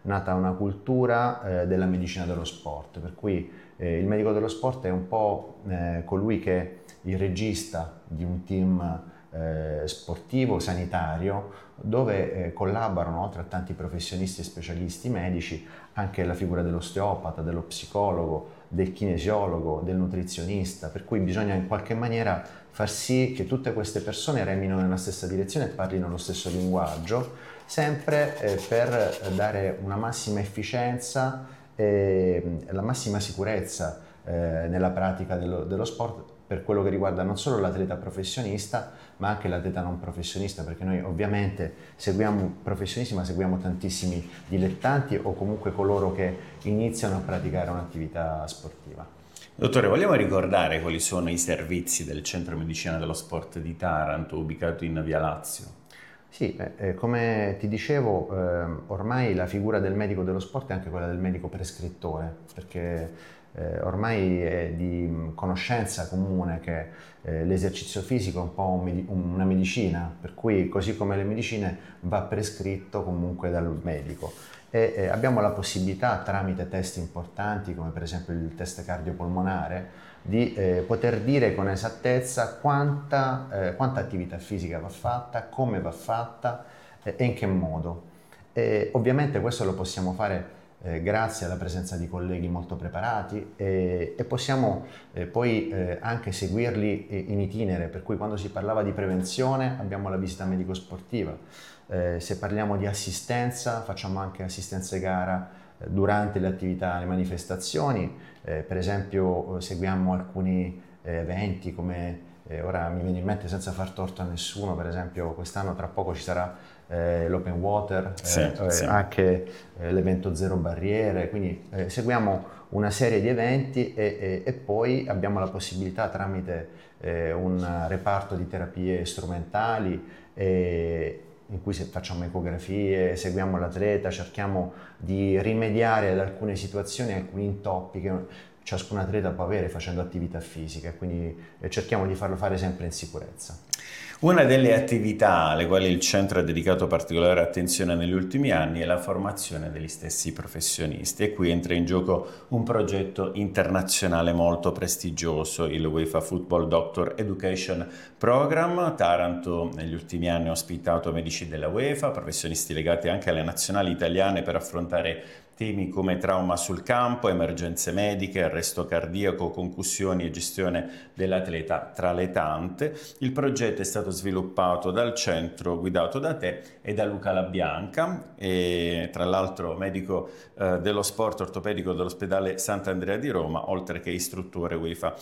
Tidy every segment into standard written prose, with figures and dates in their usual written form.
nata una cultura della medicina dello sport, per cui il medico dello sport è un po' colui che è il regista di un team sportivo, sanitario, dove collaborano, oltre a tanti professionisti e specialisti medici, anche la figura dell'osteopata, dello psicologo, del kinesiologo, del nutrizionista, per cui bisogna in qualche maniera far sì che tutte queste persone remino nella stessa direzione e parlino lo stesso linguaggio, sempre per dare una massima efficienza e la massima sicurezza nella pratica dello sport, per quello che riguarda non solo l'atleta professionista ma anche l'atleta non professionista, perché noi ovviamente seguiamo professionisti ma seguiamo tantissimi dilettanti o comunque coloro che iniziano a praticare un'attività sportiva. Dottore, vogliamo ricordare quali sono i servizi del Centro Medicina dello Sport di Taranto, ubicato in Via Lazio? Sì, come ti dicevo, ormai la figura del medico dello sport è anche quella del medico prescrittore, perché ormai è di conoscenza comune che l'esercizio fisico è un po' una medicina, per cui così come le medicine va prescritto comunque dal medico. Abbiamo la possibilità, tramite test importanti come per esempio il test cardiopolmonare, di poter dire con esattezza quanta attività fisica va fatta, come va fatta e in che modo. Ovviamente questo lo possiamo fare grazie alla presenza di colleghi molto preparati e possiamo poi anche seguirli in itinere, per cui quando si parlava di prevenzione abbiamo la visita medico-sportiva, se parliamo di assistenza facciamo anche assistenza gara durante le attività, le manifestazioni. Per esempio seguiamo alcuni eventi come ora mi viene in mente, senza far torto a nessuno, per esempio quest'anno tra poco ci sarà l'Open Water, Sì. anche l'evento Zero Barriere, quindi seguiamo una serie di eventi e poi abbiamo la possibilità tramite un reparto di terapie strumentali in cui facciamo ecografie, seguiamo l'atleta, cerchiamo di rimediare ad alcune situazioni, alcuni intoppi che ciascun atleta può avere facendo attività fisica, e quindi cerchiamo di farlo fare sempre in sicurezza. Una delle attività alle quali il centro ha dedicato particolare attenzione negli ultimi anni è la formazione degli stessi professionisti, e qui entra in gioco un progetto internazionale molto prestigioso, il UEFA Football Doctor Education Program. Taranto negli ultimi anni ha ospitato medici della UEFA, professionisti legati anche alle nazionali italiane per affrontare temi come trauma sul campo, emergenze mediche, arresto cardiaco, concussioni e gestione dell'atleta, tra le tante. Il progetto è stato sviluppato dal centro guidato da te e da Luca Labianca, e tra l'altro medico dello sport ortopedico dell'ospedale Sant'Andrea di Roma, oltre che istruttore UEFA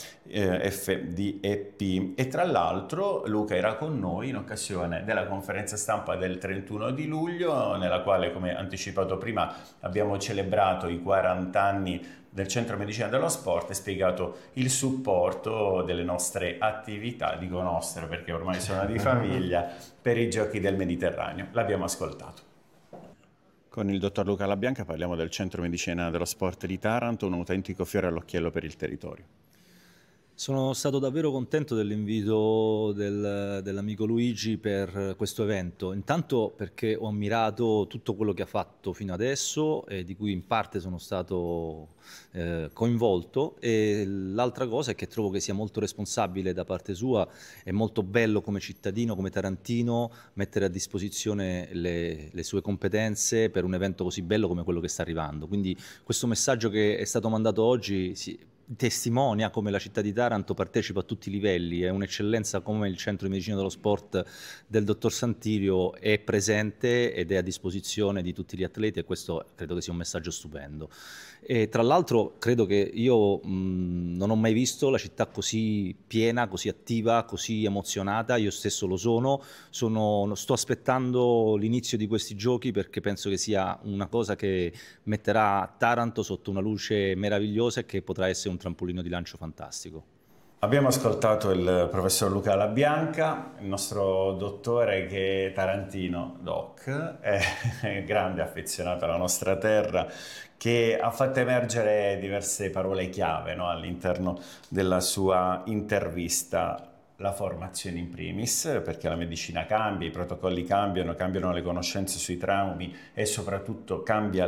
FDEP. E tra l'altro Luca era con noi in occasione della conferenza stampa del 31 di luglio, nella quale, come anticipato prima, abbiamo celebrato i 40 anni del Centro Medicina dello Sport e spiegato il supporto delle nostre attività, dico nostre perché ormai sono di famiglia, per i Giochi del Mediterraneo. L'abbiamo ascoltato. Con il dottor Luca Labianca parliamo del Centro Medicina dello Sport di Taranto, un autentico fiore all'occhiello per il territorio. Sono stato davvero contento dell'invito dell'amico Luigi per questo evento, intanto perché ho ammirato tutto quello che ha fatto fino adesso e di cui in parte sono stato coinvolto, e l'altra cosa è che trovo che sia molto responsabile da parte sua e molto bello come cittadino, come tarantino, mettere a disposizione le sue competenze per un evento così bello come quello che sta arrivando. Quindi questo messaggio che è stato mandato oggi testimonia come la città di Taranto partecipa a tutti i livelli, è un'eccellenza come il Centro di Medicina dello Sport del dottor Santirio è presente ed è a disposizione di tutti gli atleti, e questo credo che sia un messaggio stupendo. E tra l'altro credo che io non ho mai visto la città così piena, così attiva, così emozionata. Io stesso lo sono, sto aspettando l'inizio di questi giochi perché penso che sia una cosa che metterà Taranto sotto una luce meravigliosa e che potrà essere un trampolino di lancio fantastico. Abbiamo ascoltato il professor Luca Labianca, il nostro dottore che è tarantino, doc, è grande affezionato alla nostra terra, che ha fatto emergere diverse parole chiave, no, all'interno della sua intervista. La formazione in primis, perché la medicina cambia, i protocolli cambiano le conoscenze sui traumi e soprattutto cambia